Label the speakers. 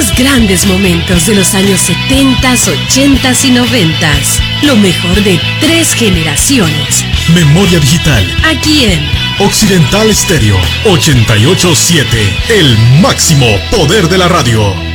Speaker 1: Los grandes momentos de los años 70, 80 y 90. Lo mejor de 3 generaciones.
Speaker 2: Memoria digital.
Speaker 1: Aquí en
Speaker 2: Occidental Stereo 88.7. El máximo poder de la radio.